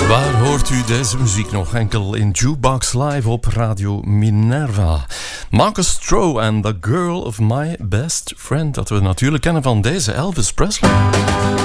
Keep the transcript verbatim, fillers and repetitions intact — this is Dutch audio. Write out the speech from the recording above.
Waar hoort u deze muziek nog? Enkel in Jukebox Live op Radio Minerva. Marcus Stroh en The Girl of My Best Friend, dat we natuurlijk kennen van deze Elvis Presley.